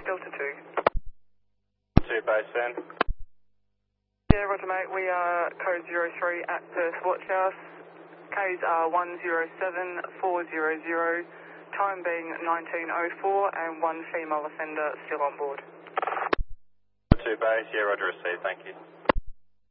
Delta 2. 2 base then. Yeah, roger mate, we are code 03 at Perth Watch House. K's are 107400, time being 1904 and one female offender still on board. 2 base, yeah, roger received, thank you.